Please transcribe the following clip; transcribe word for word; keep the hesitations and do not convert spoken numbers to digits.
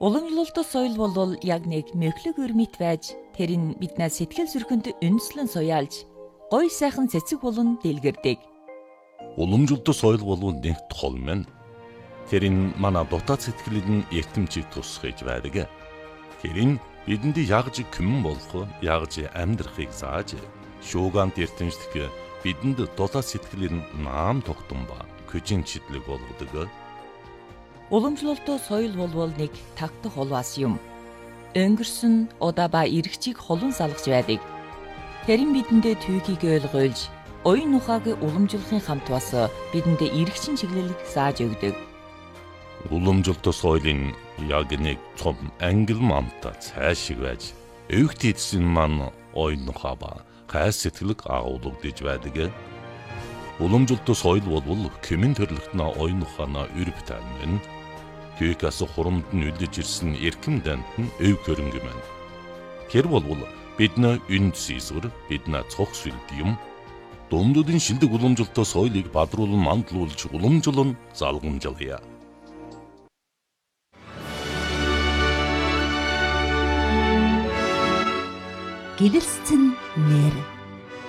Уламжлалт соёл бол яг нэг мөхлөг өрмит байж тэр нь биднээс сэтгэл зүрхэнд үндэслэн суяалж гой сайхан цэцэг болон дэлгэрдэг. Уламжлалт соёл бол нэг тол мэн. Тэр нь манай дотоод сэтгэлийн эртэмжийг тусгаж байдаг. Тэр нь бидэнд ягж күмэн болох, ягж амьдрахыг зааж, шуугант эртэмжлэх бидэнд дотоод сэтгэлийн наам тогтсон ба көжин чидлэг болгодог. Уламжлалт соёл бол нэг тагтах улваас юм. Өнгөрсөн удаа ба эргэжийг холон салгаж байдаг. Тэр нь бидэндээ түүхийг ойлгуулж, оюун ухааг уламжлахын хамт бас бидэндээ эргэжин чиглэлийг зааж өгдөг. Уламжлалт соёлын яг нэг том ангил мамта цаашиг байж, өвгт эдсэн маань оюун ухаа ба хайс сэтгэлэг агуулгадж байдаг. Уламжлалт соёл бол кемэн төрлөختнө оюун ухаанаа өрөвтөн мэн. Түүхээс хурамд нь үлдэж ирсэн эрхэм дант нь өв хөрөнгө мэн. Тэр бол бидний үнд сийсвэр, бидний цог сүлд юм. Дундуудын шилдэг уламжлалт соёлыг бадруулан мандлуулж уламжлан залгамжлая. Гэлэрсцэн нэр